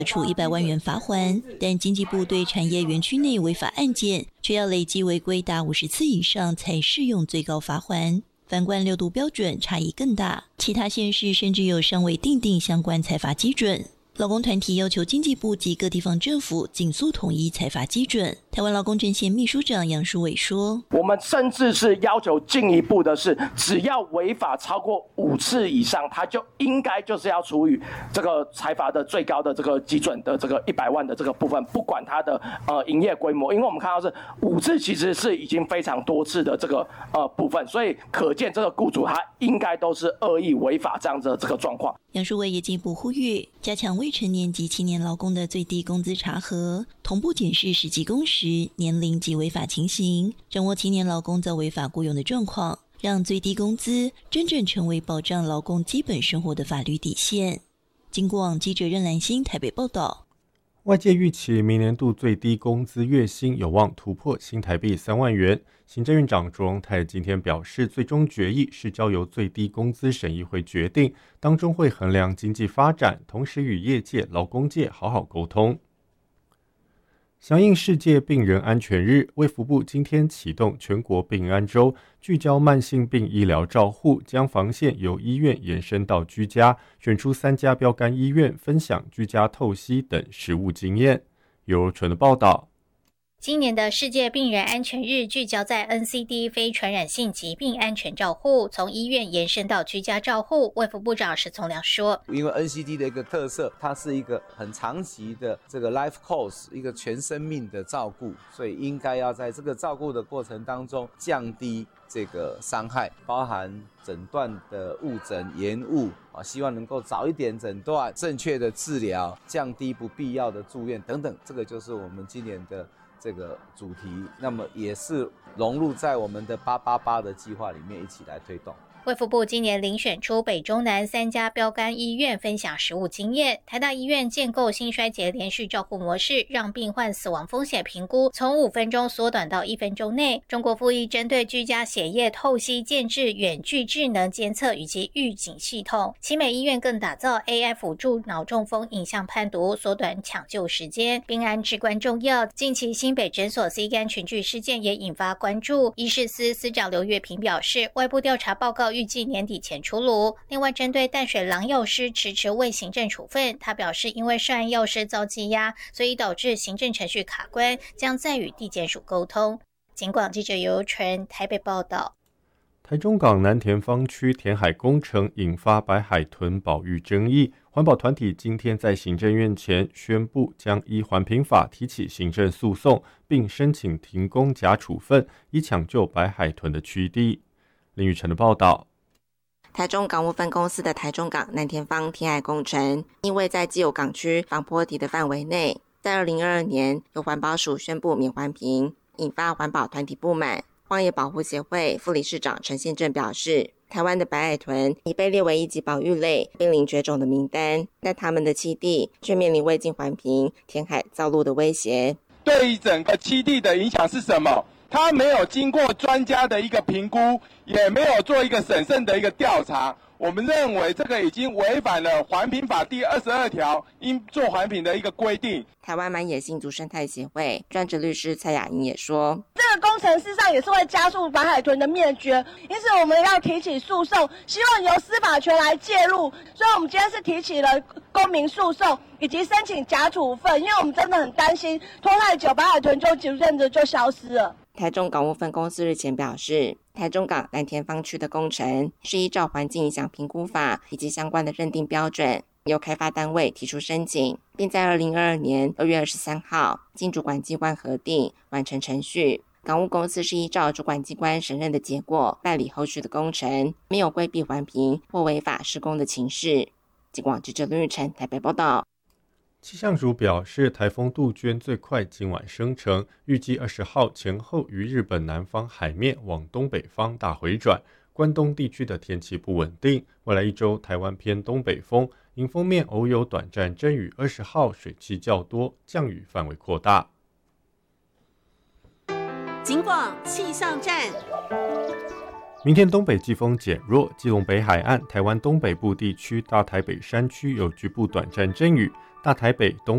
处100万元罚锾，但经济部对产业园区内违法案件却要累计违规达50次以上才适用最高罚锾。反观6度标准差异更大，其他县市甚至有尚未订定相关裁罚基准。劳工团体要求经济部及各地方政府尽速统一裁罚基准。台湾劳工阵线秘书长杨淑伟说：“ 我们甚至是要求进一步的是，只要违法超过5次以上，他就应该就是要处以这个裁罚的最高的这个基准的这个100万的这个部分，不管它的营业规模，因为我们看到是5次其实是已经非常多次的这个部分，所以可见这个雇主他应该都是恶意违法这样子的这个状况。” 杨淑伟也进一步呼吁，加强未成年及青年劳工的最低工资查核，同步检视实际工时、年龄及违法情形，掌握青年劳工遭违法雇佣的状况，让最低工资真正成为保障劳工基本生活的法律底线。经过网记者任兰心台北报道。 外界预期明年度最低工资月薪有望突破新台币3万元。行政院长卓荣泰今天表示，最终决议是交由最低工资审议会决定，当中会衡量经济发展，同时与业界、劳工界好好沟通。响应世界病人安全日，卫福部今天启动全国病安周，聚焦慢性病医疗照护，将防线由医院延伸到居家，选出3家标杆医院分享居家透析等实务经验。由纯的报道。 今年的世界病人安全日聚焦在 NCD 非传染性疾病安全照护，从医院延伸到居家照护。卫福部长石从良说， 因为 NCD 的一个特色，它是一个很长期的这个 life course， 一个全生命的照顾，所以应该要在这个照顾的过程当中降低这个伤害，包含诊断的误诊延误，希望能够早一点诊断，正确的治疗，降低不必要的住院等等，这个就是我们今年的这个主题，那么也是融入在我们的888的计划里面一起来推动。 卫福部今年遴选出北中南3家标杆医院分享实务经验。台大医院建构心衰竭连续照护模式，让病患死亡风险评估从5分钟缩短到1分钟内。中国复议针对居家血液透析建制远距智能监测以及预警系统。奇美医院更打造 AI 辅助脑中风影像判读，缩短抢救时间。病安至关重要，近期新北诊所 C 肝群聚事件也引发关注。医事司司长刘月平表示，外部调查报告预计年底前出炉。另外，针对淡水郎药师迟迟未行政处分，他表示因为涉案药师遭羁押，所以导致行政程序卡关，将再与地检署沟通。警广记者尤纯台北报道。 台中港南田芳区填海工程引发白海豚保育争议，环保团体今天在行政院前宣布将依环评法提起行政诉讼，并申请停工假处分，以抢救白海豚的栖地。林宇晨的报道。 台中港务分公司的台中港南田芳填海工程，因为在既有港区防波堤的范围内，在2022年由环保署宣布免环评，引发环保团体不满。荒野保护协会副理事长陈宪正表示，台湾的白海豚已被列为1级保育类濒临绝种的名单，但他们的栖地却面临未经环评填海造陆的威胁。 对于整个栖地的影响是什么？他没有经过专家的一个评估，也没有做一个审慎的一个调查。我们认为这个已经违反了环评法第22条应做环评的一个规定。 台湾满野新竹生态协会专职律师蔡雅莹也说， 这个工程事实上也是会加速白海豚的灭绝，因此我们要提起诉讼，希望由司法权来介入。所以我们今天是提起了公民诉讼以及申请假处分，因为我们真的很担心拖太久白海豚就逐渐的就消失了。 台中港务分公司日前表示，台中港南田芳区的工程是依照环境影响评估法以及相关的认定标准，由开发单位提出申请，并在2022年2月23号经主管机关核定完成程序。港务公司是依照主管机关审认的结果办理后续的工程，没有规避环评或违法施工的情事。警广记者林玉成台北报道。 气象署表示，台风杜鹃最快今晚生成，预计20号前后于日本南方海面往东北方大回转。关东地区的天气不稳定，未来1周台湾偏东北风，迎风面偶有短暂阵雨，20号水汽较多，降雨范围扩大。 警广气象站。 明天东北季风减弱，基隆北海岸、台湾东北部地区、大台北山区有局部短暂阵雨，大台北东